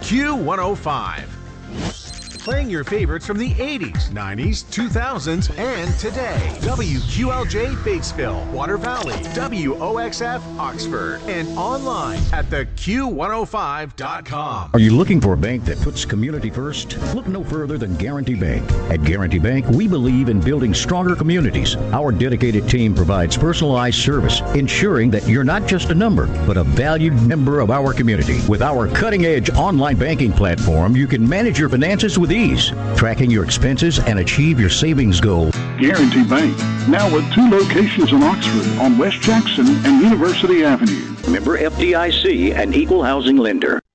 Q105. Playing your favorites from the 80s, 90s, 2000s, and today. WQLJ Batesville, Water Valley, WOXF Oxford, and online at theq105.com. Are you looking for a bank that puts community first? Look no further than Guarantee Bank. At Guarantee Bank, we believe in building stronger communities. Our dedicated team provides personalized service, ensuring that you're not just a number, but a valued member of our community. With our cutting-edge online banking platform, you can manage your finances with ease, tracking your expenses and achieve your savings goal. Guarantee Bank, now with 2 locations in Oxford on West Jackson and University Avenue. Member FDIC, an equal housing lender.